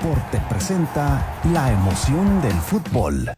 Deporte presenta la emoción del fútbol.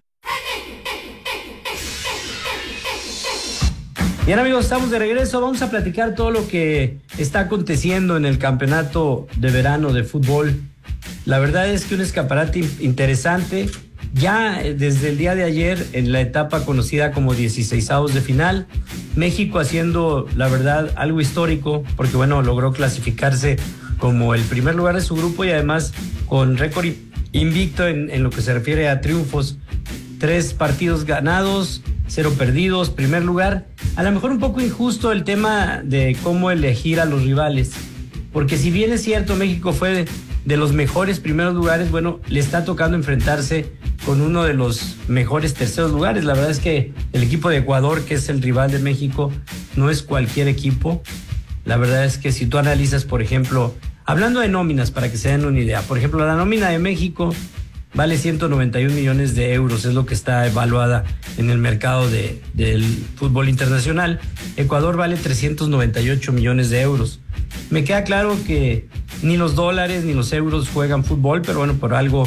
Bien, amigos, estamos de regreso. Vamos a platicar todo lo que está aconteciendo en el campeonato de verano de fútbol. La verdad es que un escaparate interesante. Ya desde el día de ayer, en la etapa conocida como 16avos de final, México haciendo, la verdad, algo histórico, porque bueno, logró clasificarse como el primer lugar de su grupo y además con récord invicto en lo que se refiere a triunfos. 3 partidos ganados, 0 perdidos, primer lugar. A lo mejor un poco injusto el tema de cómo elegir a los rivales, porque si bien es cierto, México fue de los mejores primeros lugares, bueno, le está tocando enfrentarse con uno de los mejores terceros lugares. La verdad es que el equipo de Ecuador, que es el rival de México, no es cualquier equipo. La verdad es que si tú analizas, por ejemplo, hablando de nóminas, para que se den una idea, por ejemplo, la nómina de México vale 191 millones de euros, es lo que está evaluada en el mercado del fútbol internacional. Ecuador vale 398 millones de euros. Me queda claro que ni los dólares ni los euros juegan fútbol, pero bueno, por algo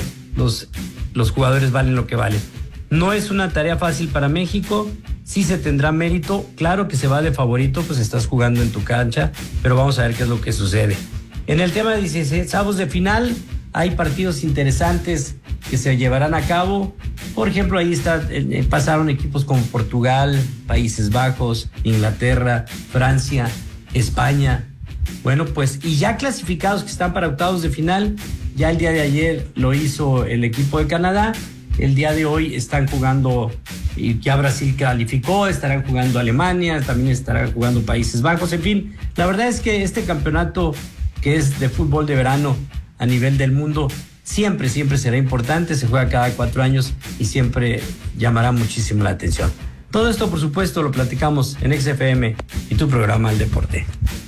los jugadores valen lo que valen. No es una tarea fácil para México, sí se tendrá mérito, claro que se va de favorito, pues estás jugando en tu cancha, pero vamos a ver qué es lo que sucede. En el tema de 16avos de final, hay partidos interesantes que se llevarán a cabo. Por ejemplo, ahí pasaron equipos como Portugal, Países Bajos, Inglaterra, Francia, España. Bueno, pues, y ya clasificados que están para octavos de final, ya el día de ayer lo hizo el equipo de Canadá, el día de hoy están jugando, y ya Brasil calificó, estarán jugando Alemania, también estarán jugando Países Bajos, en fin, la verdad es que este campeonato que es de fútbol de verano a nivel del mundo, siempre será importante, se juega cada 4 años y siempre llamará muchísimo la atención. Todo esto, por supuesto, lo platicamos en XFM y tu programa El Deporte.